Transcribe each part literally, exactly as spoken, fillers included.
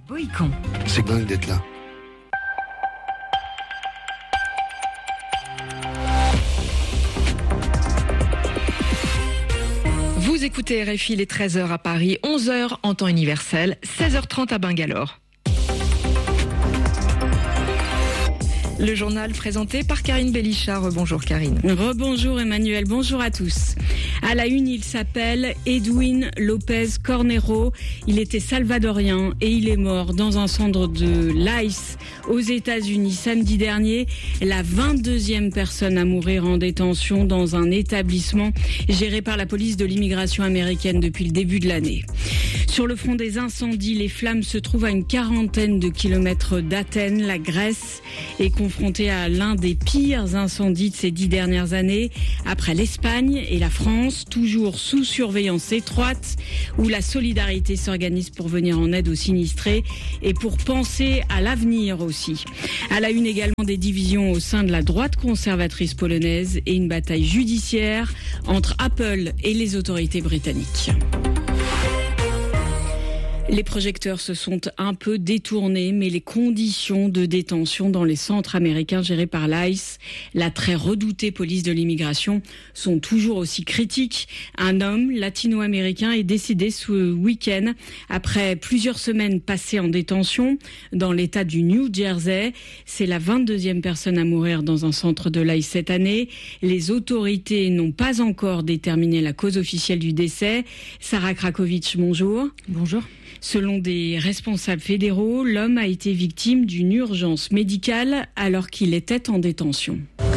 Boïcon. C'est dingue d'être là. Vous écoutez R F I, les treize heures à Paris, onze heures en temps universel, seize heures trente à Bangalore. Le journal présenté par Karine Bellichard. Bonjour Karine. Rebonjour Emmanuel, bonjour à tous. À la une, il s'appelle Edwin Lopez Cornejo. Il était salvadorien et il est mort dans un centre de l'Ice aux États-Unis samedi dernier. La vingt-deuxième personne à mourir en détention dans un établissement géré par la police de l'immigration américaine depuis le début de l'année. Sur le front des incendies, les flammes se trouvent à une quarantaine de kilomètres d'Athènes. La Grèce est confrontée à l'un des pires incendies de ces dix dernières années, après l'Espagne et la France, toujours sous surveillance étroite, où la solidarité s'organise pour venir en aide aux sinistrés et pour penser à l'avenir aussi. À la une également, des divisions au sein de la droite conservatrice polonaise et une bataille judiciaire entre Apple et les autorités britanniques. Les projecteurs se sont un peu détournés, mais les conditions de détention dans les centres américains gérés par l'Ice, la très redoutée police de l'immigration, sont toujours aussi critiques. Un homme latino-américain est décédé ce week-end après plusieurs semaines passées en détention dans l'état du New Jersey. C'est la vingt-deuxième personne à mourir dans un centre de l'Ice cette année. Les autorités n'ont pas encore déterminé la cause officielle du décès. Sarah Krakovic, bonjour. Bonjour. Selon des responsables fédéraux, l'homme a été victime d'une urgence médicale alors qu'il était en détention.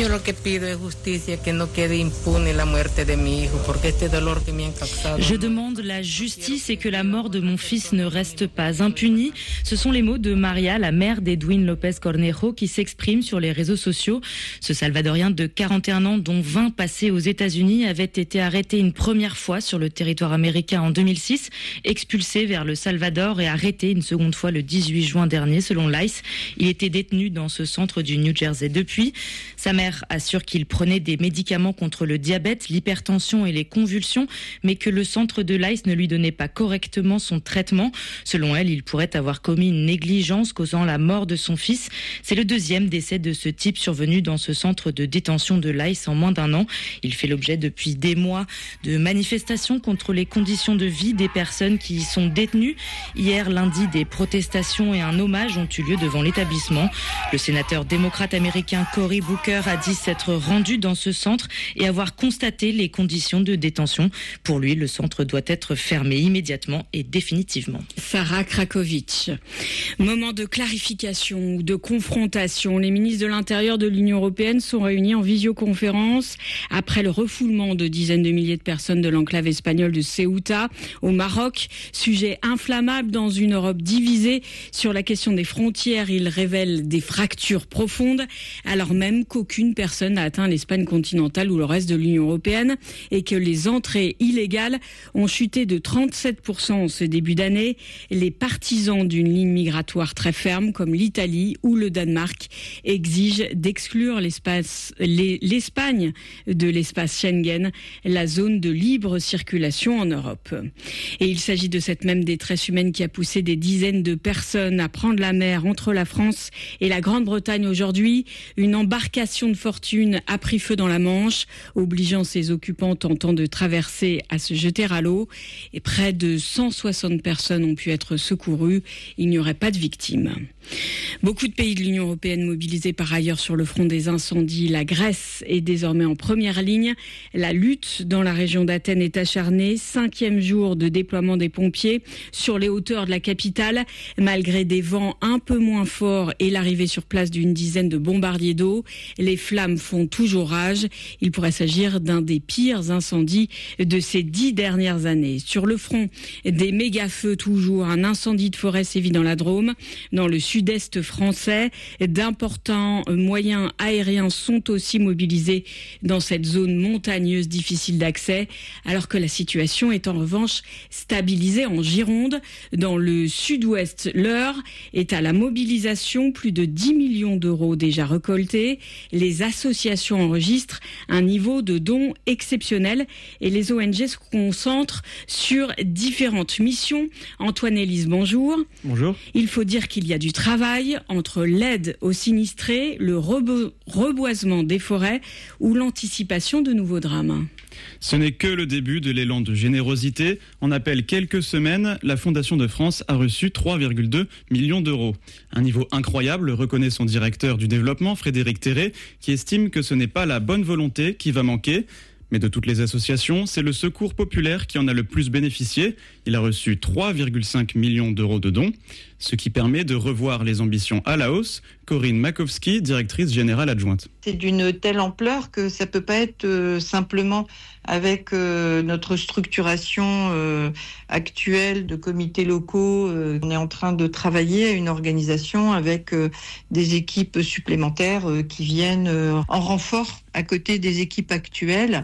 Je demande la justice et que la mort de mon fils ne reste pas impunie. Ce sont les mots de Maria, la mère d'Edwin Lopez Cornejo, qui s'exprime sur les réseaux sociaux. Ce Salvadorien de quarante et un ans, dont vingt passés aux États-Unis, avait été arrêté une première fois sur le territoire américain en deux mille six, expulsé vers le Salvador et arrêté une seconde fois le dix-huit juin dernier, selon l'Ice. Il était détenu dans ce centre du New Jersey depuis. Sa mère assure qu'il prenait des médicaments contre le diabète, l'hypertension et les convulsions, mais que le centre de l'Ice ne lui donnait pas correctement son traitement. Selon elle, il pourrait avoir commis une négligence causant la mort de son fils. C'est le deuxième décès de ce type survenu dans ce centre de détention de l'Ice en moins d'un an. Il fait l'objet depuis des mois de manifestations contre les conditions de vie des personnes qui y sont détenues. Hier, lundi, des protestations et un hommage ont eu lieu devant l'établissement. Le sénateur démocrate américain Cory Booker a dit s'être rendu dans ce centre et avoir constaté les conditions de détention. Pour lui, le centre doit être fermé immédiatement et définitivement. Sarah Krakovic. Moment de clarification ou de confrontation. Les ministres de l'Intérieur de l'Union européenne sont réunis en visioconférence après le refoulement de dizaines de milliers de personnes de l'enclave espagnole de Ceuta au Maroc. Sujet inflammable dans une Europe divisée sur la question des frontières. Il révèle des fractures profondes, alors même qu'aucune personne n'a atteint l'Espagne continentale ou le reste de l'Union européenne et que les entrées illégales ont chuté de trente-sept pour cent en ce début d'année. Les partisans d'une ligne migratoire très ferme, comme l'Italie ou le Danemark, exigent d'exclure l'espace, les, l'Espagne de l'espace Schengen, la zone de libre circulation en Europe. Et il s'agit de cette même détresse humaine qui a poussé des dizaines de personnes à prendre la mer entre la France et la Grande-Bretagne aujourd'hui. Une embarcation de fortune a pris feu dans la Manche, obligeant ses occupants tentant de traverser à se jeter à l'eau. Et près de cent soixante personnes ont pu être secourues. Il n'y aurait pas de victimes. Beaucoup de pays de l'Union européenne mobilisés par ailleurs sur le front des incendies. La Grèce est désormais en première ligne. La lutte dans la région d'Athènes est acharnée. Cinquième jour de déploiement des pompiers sur les hauteurs de la capitale, malgré des vents un peu moins forts et l'arrivée sur place d'une dizaine de bombardiers d'eau. Les flammes font toujours rage. Il pourrait s'agir d'un des pires incendies de ces dix dernières années. Sur le front des méga-feux toujours, un incendie de forêt sévit dans la Drôme. Dans le sud sud-est français. D'importants moyens aériens sont aussi mobilisés dans cette zone montagneuse difficile d'accès, alors que la situation est en revanche stabilisée en Gironde. Dans le sud-ouest, l'heure est à la mobilisation. Plus de dix millions d'euros déjà récoltés. Les associations enregistrent un niveau de dons exceptionnel et les O N G se concentrent sur différentes missions. Antoine Élise, bonjour. Bonjour. Il faut dire qu'il y a du travail entre l'aide aux sinistrés, le rebo- reboisement des forêts ou l'anticipation de nouveaux drames. Ce n'est que le début de l'élan de générosité. En à peine quelques semaines, la Fondation de France a reçu trois virgule deux millions d'euros. Un niveau incroyable, reconnaît son directeur du développement, Frédéric Terré, qui estime que ce n'est pas la bonne volonté qui va manquer. Mais de toutes les associations, c'est le Secours populaire qui en a le plus bénéficié. Il a reçu trois virgule cinq millions d'euros de dons, ce qui permet de revoir les ambitions à la hausse. Corinne Makowski, directrice générale adjointe. C'est d'une telle ampleur que ça ne peut pas être euh, simplement avec euh, notre structuration euh, actuelle de comités locaux. Euh, on est en train de travailler à une organisation avec euh, des équipes supplémentaires euh, qui viennent euh, en renfort à côté des équipes actuelles.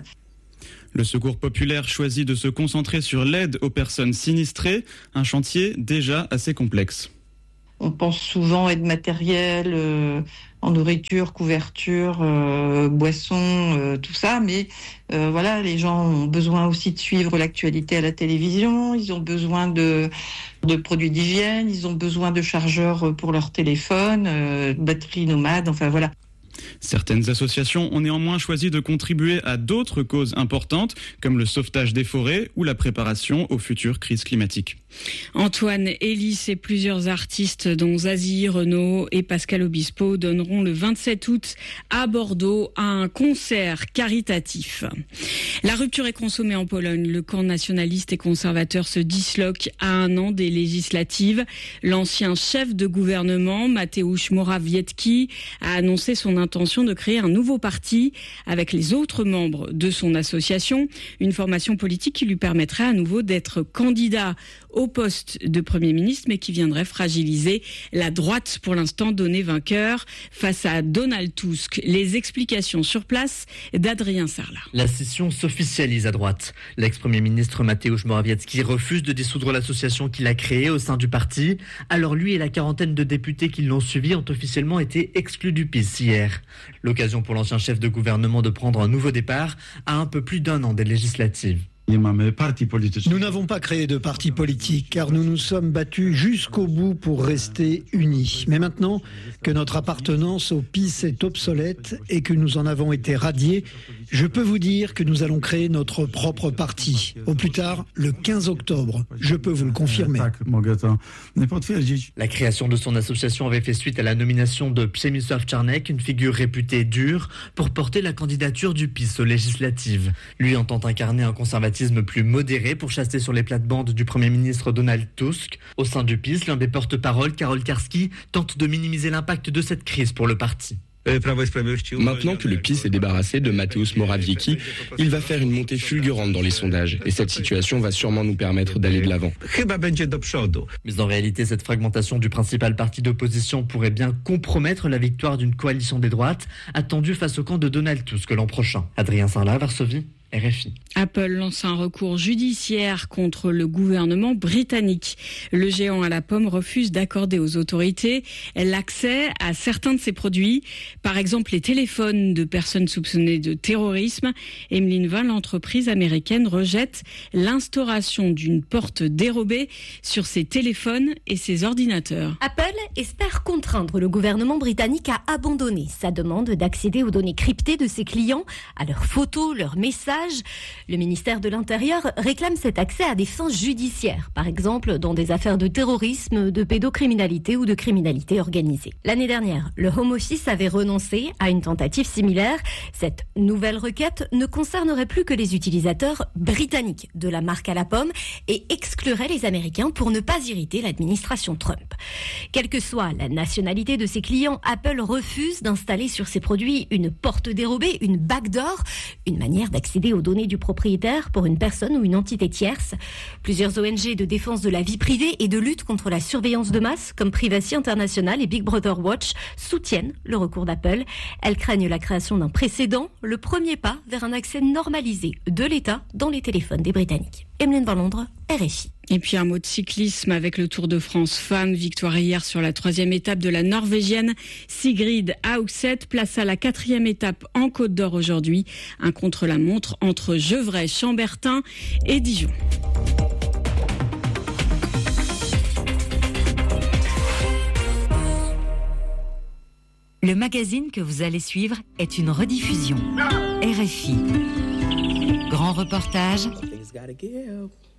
Le Secours populaire choisit de se concentrer sur l'aide aux personnes sinistrées, un chantier déjà assez complexe. On pense souvent aide matérielle, euh, en nourriture, couverture, euh, boissons, euh, tout ça, mais euh, voilà, les gens ont besoin aussi de suivre l'actualité à la télévision, ils ont besoin de, de produits d'hygiène, ils ont besoin de chargeurs pour leur téléphone, euh, batteries nomades, enfin voilà. Certaines associations ont néanmoins choisi de contribuer à d'autres causes importantes, comme le sauvetage des forêts ou la préparation aux futures crises climatiques. Antoine Élise et plusieurs artistes, dont Zazie, Renaud et Pascal Obispo, donneront le vingt-sept août à Bordeaux un concert caritatif. La rupture est consommée en Pologne. Le camp nationaliste et conservateur se disloque à un an des législatives. L'ancien chef de gouvernement, Mateusz Morawiecki, a annoncé son intention de créer un nouveau parti avec les autres membres de son association, une formation politique qui lui permettrait à nouveau d'être candidat au poste de Premier ministre, mais qui viendrait fragiliser la droite, pour l'instant donnée vainqueur face à Donald Tusk. Les explications sur place d'Adrien Sarlat. La scission s'officialise à droite. L'ex-premier ministre Mateusz Morawiecki refuse de dissoudre l'association qu'il a créée au sein du parti. Alors lui et la quarantaine de députés qui l'ont suivi ont officiellement été exclus du P I S hier. L'occasion pour l'ancien chef de gouvernement de prendre un nouveau départ à un peu plus d'un an des législatives. Nous n'avons pas créé de parti politique car nous nous sommes battus jusqu'au bout pour rester unis. Mais maintenant que notre appartenance au P I S est obsolète et que nous en avons été radiés, je peux vous dire que nous allons créer notre propre parti. Au plus tard, le quinze octobre. Je peux vous le confirmer. La création de son association avait fait suite à la nomination de Przemysław Czarnek, une figure réputée dure, pour porter la candidature du P I S aux législatives. Lui entend incarner un conservatisme plus modéré pour chasser sur les plates-bandes du Premier ministre Donald Tusk. Au sein du P I S, l'un des porte-parole, Karol Karski, tente de minimiser l'impact de cette crise pour le parti. Maintenant que le P I S est débarrassé de Mateusz Morawiecki, il va faire une montée fulgurante dans les sondages et cette situation va sûrement nous permettre d'aller de l'avant. Mais en réalité, cette fragmentation du principal parti d'opposition pourrait bien compromettre la victoire d'une coalition des droites attendue face au camp de Donald Tusk l'an prochain. Adrien Sarlat, Varsovie. R F I. Apple lance un recours judiciaire contre le gouvernement britannique. Le géant à la pomme refuse d'accorder aux autorités l'accès à certains de ses produits, par exemple les téléphones de personnes soupçonnées de terrorisme. Emeline Vin, l'entreprise américaine, rejette l'instauration d'une porte dérobée sur ses téléphones et ses ordinateurs. Apple espère contraindre le gouvernement britannique à abandonner sa demande d'accéder aux données cryptées de ses clients, à leurs photos, leurs messages. Le ministère de l'Intérieur réclame cet accès à des fins judiciaires, par exemple dans des affaires de terrorisme, de pédocriminalité ou de criminalité organisée. L'année dernière, le Home Office avait renoncé à une tentative similaire. Cette nouvelle requête ne concernerait plus que les utilisateurs britanniques de la marque à la pomme et exclurait les Américains pour ne pas irriter l'administration Trump. Quelle que soit la nationalité de ses clients, Apple refuse d'installer sur ses produits une porte dérobée, une backdoor, une manière d'accéder aux données du propriétaire pour une personne ou une entité tierce. Plusieurs O N G de défense de la vie privée et de lutte contre la surveillance de masse, comme Privacy International et Big Brother Watch, soutiennent le recours d'Apple. Elles craignent la création d'un précédent, le premier pas vers un accès normalisé de l'État dans les téléphones des Britanniques. Emeline Van Londres, R F I. Et puis un mot de cyclisme avec le Tour de France femmes. Victoire hier sur la troisième étape de la Norvégienne Sigrid Haugset. Place à la quatrième étape en Côte d'Or aujourd'hui. Un contre-la-montre entre Gevrey, Chambertin et Dijon. Le magazine que vous allez suivre est une rediffusion. R F I. Grand reportage.